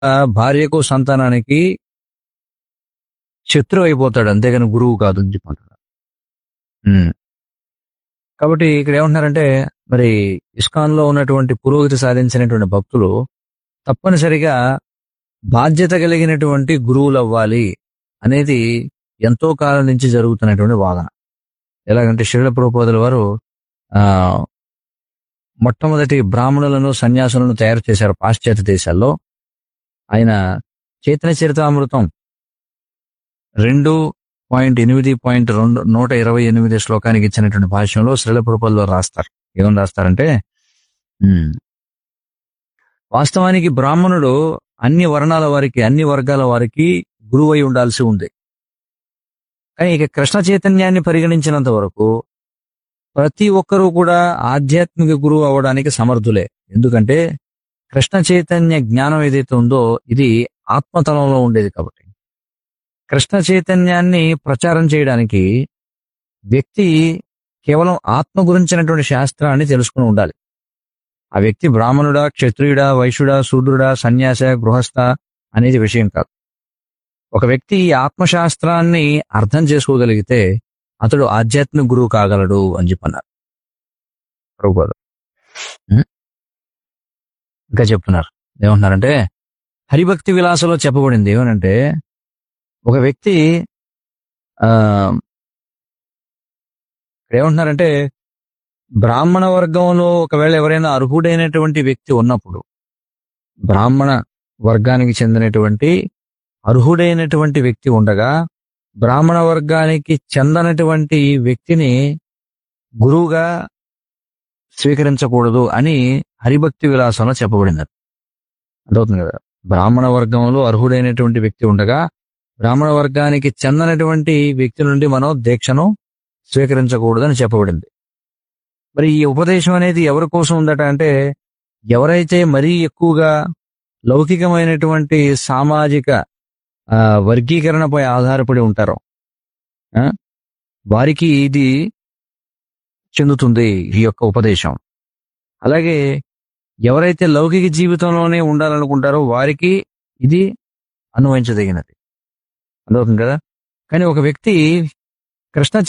భార్యకు సంతానానికి శత్రువు అయిపోతాడు, అంతేగాని గురువు కాదు అని చెప్పంటారు. కాబట్టి ఇక్కడ ఏమంటున్నారంటే, మరి ఇస్కాన్ లో ఉన్నటువంటి పురోగతి సాధించినటువంటి భక్తులు తప్పనిసరిగా బాధ్యత కలిగినటువంటి గురువులు అవ్వాలి అనేది ఎంతో కాలం నుంచి జరుగుతున్నటువంటి వాదన. ఎలాగంటే శ్రీల ప్రభుపాదుల వారు ఆ మొట్టమొదటి బ్రాహ్మణులను సన్యాసులను తయారు చేశారు పాశ్చాత్య దేశాల్లో. ఆయన చైతన్య చరితామృతం 2.8.128 శ్లోకానికి ఇచ్చినటువంటి భాష్యంలో శ్రీల ప్రభుపాదులు రాస్తారు. ఏమని రాస్తారంటే, వాస్తవానికి బ్రాహ్మణుడు అన్ని వర్ణాల వారికి, అన్ని వర్గాల వారికి గురువై ఉండాల్సి ఉంది. కానీ ఇక కృష్ణ చైతన్యాన్ని పరిగణించినంత వరకు ప్రతి ఒక్కరూ కూడా ఆధ్యాత్మిక గురువు అవ్వడానికి సమర్థులే. ఎందుకంటే కృష్ణ చైతన్య జ్ఞానం ఏదైతే ఉందో ఇది ఆత్మతలంలో ఉండేది. కాబట్టి కృష్ణ చైతన్యాన్ని ప్రచారం చేయడానికి వ్యక్తి కేవలం ఆత్మ గురించినటువంటి శాస్త్రాన్ని తెలుసుకుని ఉండాలి. ఆ వ్యక్తి బ్రాహ్మణుడా, క్షత్రియుడా, వైశ్యుడా, శూద్రుడా, సన్యాస, గృహస్థ అనేది విషయం కాదు. ఒక వ్యక్తి ఈ ఆత్మశాస్త్రాన్ని అర్థం చేసుకోగలిగితే అతడు ఆధ్యాత్మిక గురువు కాగలడు అని చెప్పన్నారు ప్రభుపాదులు. ఇంకా చెప్తున్నారు, ఏమంటున్నారంటే హరిభక్తి విలాసలో చెప్పబడింది ఏమనంటే, ఒక వ్యక్తి ఏమంటున్నారంటే, బ్రాహ్మణ వర్గంలో ఒకవేళ ఎవరైనా అర్హుడైనటువంటి వ్యక్తి ఉన్నప్పుడు, బ్రాహ్మణ వర్గానికి చెందినటువంటి అర్హుడైనటువంటి వ్యక్తి ఉండగా బ్రాహ్మణ వర్గానికి చెందనటువంటి వ్యక్తిని గురువుగా స్వీకరించకూడదు అని హరిభక్తి విలాసంలో చెప్పబడింది. అర్థవుతుంది కదా. బ్రాహ్మణ వర్గంలో అర్హుడైనటువంటి వ్యక్తి ఉండగా బ్రాహ్మణ వర్గానికి చెందనటువంటి వ్యక్తి నుండి మనం దీక్షను స్వీకరించకూడదు అని చెప్పబడింది. మరి ఈ ఉపదేశం అనేది ఎవరి కోసం ఉందట అంటే, ఎవరైతే మరీ ఎక్కువగా లౌకికమైనటువంటి సామాజిక వర్గీకరణపై ఆధారపడి ఉంటారో వారికి ఇది చెందుతుంది ఈ యొక్క ఉపదేశం. అలాగే ఎవరైతే లౌకిక జీవితంలోనే ఉండాలనుకుంటారో వారికి ఇది అన్వయించదగినది. అర్థవుతుంది కదా. కానీ ఒక వ్యక్తి కృష్ణ